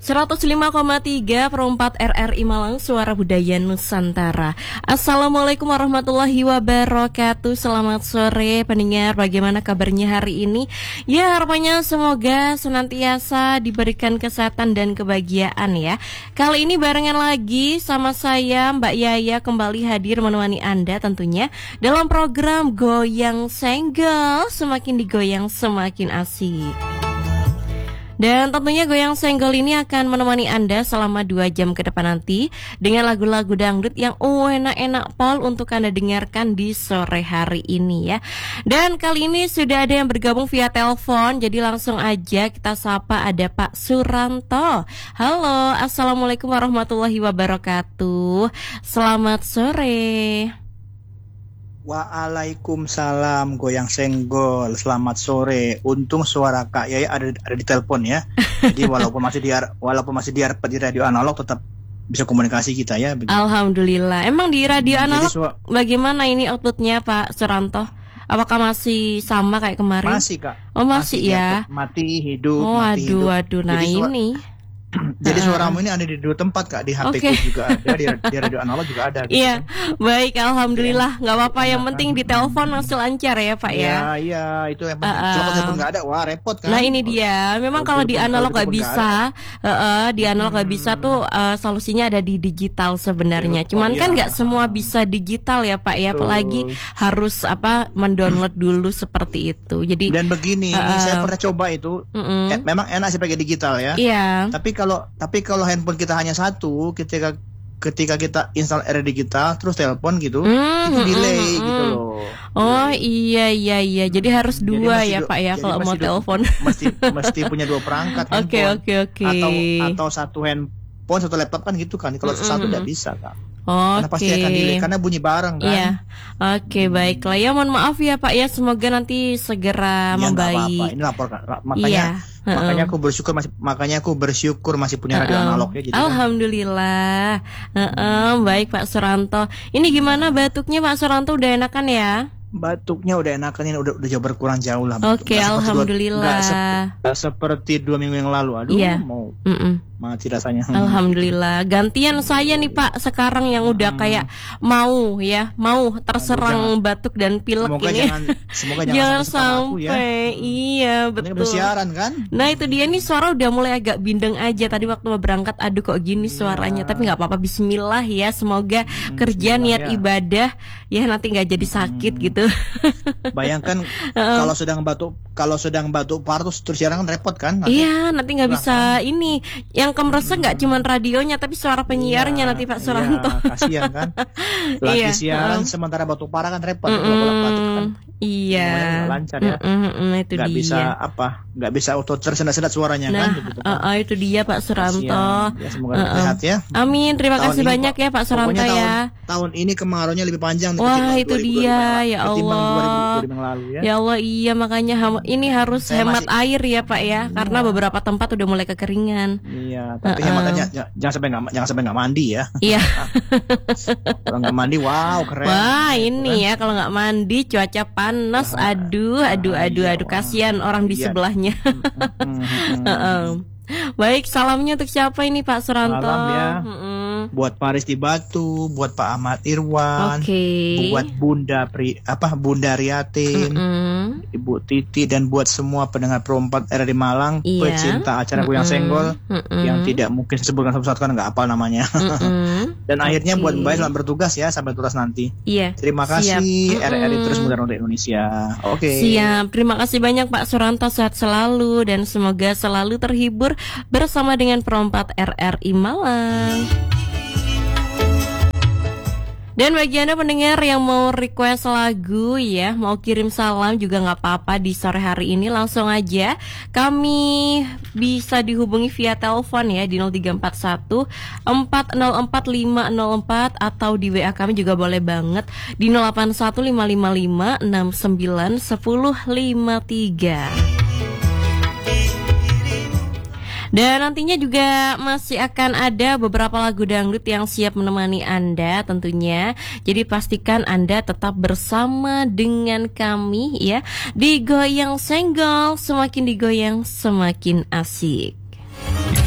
105,3 perempat RRI Malang, Suara Budaya Nusantara. Assalamualaikum warahmatullahi wabarakatuh. Selamat sore pendengar, bagaimana kabarnya hari ini? Ya, harapannya semoga senantiasa diberikan kesehatan dan kebahagiaan ya. Kali ini barengan lagi sama saya Mbak Yaya kembali hadir menemani Anda tentunya dalam program Goyang Senggol. Semakin digoyang semakin asik. Dan tentunya Goyang Senggol ini akan menemani Anda selama 2 jam ke depan nanti dengan lagu-lagu dangdut yang enak-enak pol untuk Anda dengarkan di sore hari ini ya. Dan kali ini sudah ada yang bergabung via telepon, jadi langsung aja kita sapa, ada Pak Suranto. Halo, Assalamualaikum warahmatullahi wabarakatuh. Selamat sore. Waalaikumsalam, Goyang Senggol. Selamat sore. Untung suara Kak Yaya ada di telepon ya. Jadi walaupun masih di radio analog tetap bisa komunikasi kita ya. Begitu. Alhamdulillah. Emang di radio analog bagaimana ini outputnya Pak Suranto? Apakah masih sama kayak kemarin? Masih Kak. Oh masih ya. Mati hidup. Oh mati aduh. Nah ini. Jadi suaramu ini ada di 2 tempat Kak, di HP ku juga ada, di radio analog juga ada gitu. Iya, baik, alhamdulillah, nggak apa-apa, yang penting di telepon masih lancar ya Pak ya. Iya, itu yang penting. Kalau telepon nggak ada, wah repot kan. Nah ini dia, memang kalau di analog nggak bisa, di analog nggak bisa tuh solusinya ada di digital sebenarnya. Cuman kan nggak semua bisa digital ya Pak ya, apalagi harus mendownload dulu seperti itu. Jadi dan begini, saya pernah coba itu, memang enak sih pakai digital ya. Iya. Tapi kalau handphone kita hanya satu, ketika kita install RRI digital terus telepon gitu, itu delay gitu loh. Oh iya. Jadi harus dua ya Pak ya kalau mau telepon. Mesti punya 2 perangkat handphone. Oke. Atau satu handphone, satu laptop kan gitu kan. Kalau satu tidak bisa Kak. Karena pasti akan delay karena bunyi bareng kan. Iya. Oke, baiklah ya, mohon maaf ya Pak ya, semoga nanti segera membaik. Ini lapor Kak. Makanya aku bersyukur masih punya radio analog ya. Jadi alhamdulillah. Baik Pak Suranto. Ini gimana batuknya Pak Suranto, udah enakan ya? Batuknya udah enakan, ini udah jauh berkurang jauh lah. Oke, alhamdulillah. Nggak seperti 2 minggu yang lalu. Aduh, mau mati rasanya. Alhamdulillah. Gantian saya nih Pak sekarang yang udah kayak mau terserang batuk dan pilek ini. Semoga jangan sampai. Ya. Iya, betul. Ini bersiaran kan? Nah, itu dia nih, suara udah mulai agak bindeng aja. Tadi waktu mau berangkat, aduh kok gini suaranya. Tapi nggak apa-apa, bismillah ya. Semoga kerja niat ibadah ya nanti nggak jadi sakit gitu. Bayangkan kalau sedang batuk parah terus siaran kan repot kan? Iya, nanti nggak bisa ini. Yang kemeresek nggak cuma radionya tapi suara penyiarnya nanti Pak Suranto. Kasihan kan? Lagi siaran sementara batuk parah kan repot. Batuk kan. Iya. Lancar ya. Itu dia. Nggak bisa auto tersendat-sendat suaranya kan? Gitu, itu dia Pak Suranto. Ya, semoga sehat ya. Amin. Terima kasih banyak ya Pak Suranto ya. Tahun ini kemaraunya lebih panjang. Wah itu dia ya Allah. 2000 lalu ya. Ya Allah, iya makanya ini harus hemat air ya Pak ya, karena beberapa tempat udah mulai kekeringan. Iya, tapi hematnya jangan sampai nggak mandi ya. Iya. Kalau nggak mandi, wow keren. Wah ini ya, kalau nggak mandi cuaca panas, aduh, kasihan orang di sebelahnya. Baik, salamnya untuk siapa ini Pak Suranto? Salam ya. Buat Paris di Batu, buat Pak Ahmad Irwan, buat Bunda Riatin, Ibu Titi, dan buat semua pendengar Pro 4 RRI Malang, pecinta acara Goyang Senggol yang tidak mungkin saya sebutkan satu-satu karena nggak hafal namanya. Dan akhirnya buat Mbak selamat bertugas ya sampai tugas nanti. Iya. Terima kasih. RRI terus mudah untuk Indonesia. Siap. Terima kasih banyak Pak Suranto, sehat selalu dan semoga selalu terhibur bersama dengan Pro 4 RRI Malang. Dan bagi Anda pendengar yang mau request lagu ya, mau kirim salam juga nggak apa-apa di sore hari ini, langsung aja kami bisa dihubungi via telepon ya di 0341 404 504 atau di WA kami juga boleh banget di 081 555 69 1053. Dan nantinya juga masih akan ada beberapa lagu dangdut yang siap menemani Anda tentunya. Jadi pastikan Anda tetap bersama dengan kami ya di Goyang Senggol, semakin digoyang semakin asik.